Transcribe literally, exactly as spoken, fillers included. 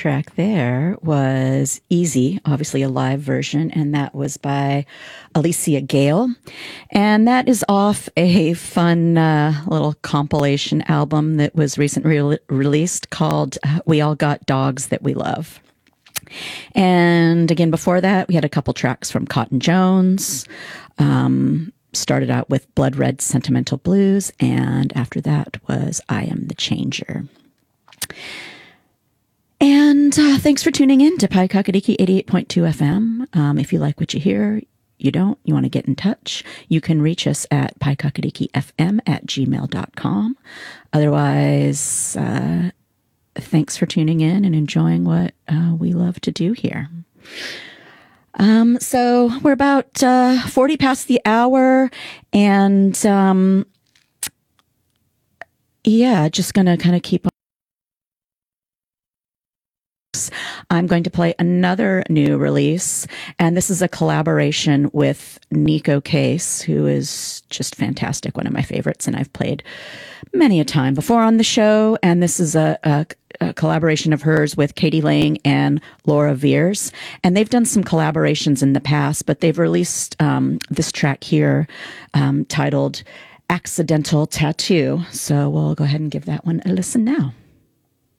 track there was Easy, obviously a live version, and that was by Alicia Gale. And that is off a fun uh, little compilation album that was recently re- released called We All Got Dogs That We Love. And again, before that, we had a couple tracks from Cotton Jones. Um, started out with Blood Red Sentimental Blues, and after that was I Am the Changer. And uh, thanks for tuning in to Pi Kakadiki eighty-eight point two F M. Um, if you like what you hear, you don't, you want to get in touch, you can reach us at pikakadikifm at gmail dot com. Otherwise, uh, thanks for tuning in and enjoying what uh, we love to do here. Um, so we're about uh, forty past the hour, and um, yeah, just going to kind of keep on. I'm going to play another new release, and this is a collaboration with Nico Case, who is just fantastic, one of my favorites, and I've played many a time before on the show. And this is a, a, a collaboration of hers with Katie Lang and Laura Veers, and they've done some collaborations in the past, but they've released um, this track here um, titled Accidental Tattoo. So we'll go ahead and give that one a listen now.